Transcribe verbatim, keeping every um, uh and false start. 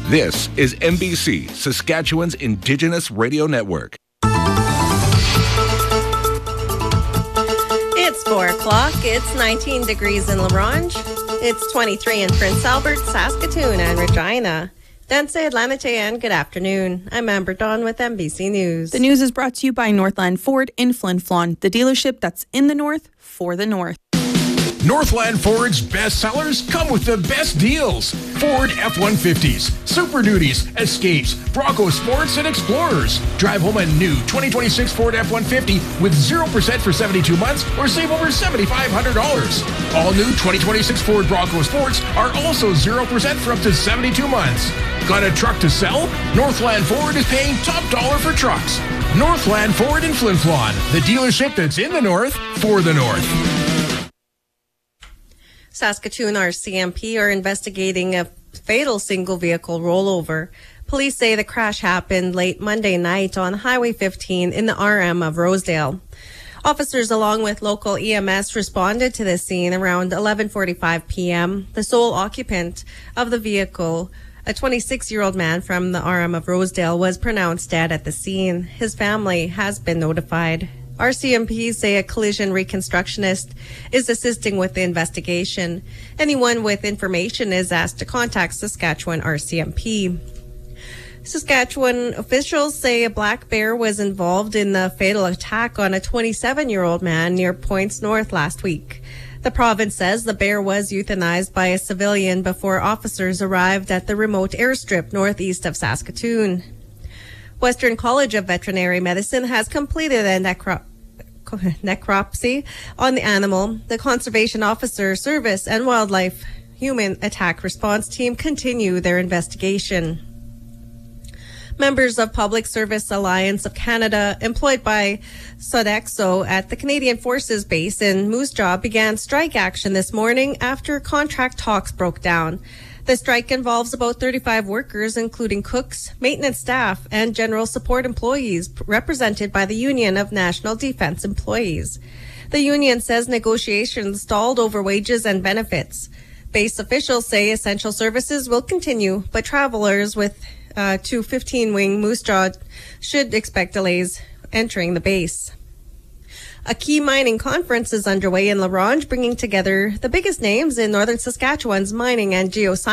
This is M B C, Saskatchewan's Indigenous Radio Network. It's four o'clock. It's nineteen degrees in La Ronge. It's twenty-three in Prince Albert, Saskatoon, and Regina. Danse Atlanite, and good afternoon. I'm Amber Dawn with M B C News. The news is brought to you by Northland Ford in Flin Flon, the dealership that's in the north for the north. Northland Ford's best sellers come with the best deals. Ford F one fifties, Super Duties, Escapes, Bronco Sports, and Explorers. Drive home a new twenty twenty-six Ford F one fifty with zero percent for seventy-two months or save over seven thousand five hundred dollars. All new twenty twenty-six Ford Bronco Sports are also zero percent for up to seventy-two months. Got a truck to sell? Northland Ford is paying top dollar for trucks. Northland Ford in Flin Flon, the dealership that's in the north for the north. Saskatoon R C M P are investigating a fatal single vehicle rollover. Police say the crash happened late Monday night on Highway fifteen in the R M of Rosedale. Officers along with local E M S responded to the scene around eleven forty-five p.m. The sole occupant of the vehicle, a twenty-six-year-old man from the R M of Rosedale, was pronounced dead at the scene. His family has been notified. R C M P say a collision reconstructionist is assisting with the investigation. Anyone with information is asked to contact Saskatchewan R C M P. Saskatchewan officials say a black bear was involved in the fatal attack on a twenty-seven-year-old man near Points North last week. The province says the bear was euthanized by a civilian before officers arrived at the remote airstrip northeast of Saskatoon. Western College of Veterinary Medicine has completed a necro- necropsy on the animal. The Conservation Officer Service and Wildlife Human Attack Response Team continue their investigation. Members of Public Service Alliance of Canada, employed by Sodexo at the Canadian Forces Base in Moose Jaw, began strike action this morning after contract talks broke down. The strike involves about thirty-five workers, including cooks, maintenance staff, and general support employees, represented by the Union of National Defence Employees. The union says negotiations stalled over wages and benefits. Base officials say essential services will continue, but travelers with uh, to fifteen wing Moose Jaw should expect delays entering the base. A key mining conference is underway in La Ronge, bringing together the biggest names in northern Saskatchewan's mining and geoscience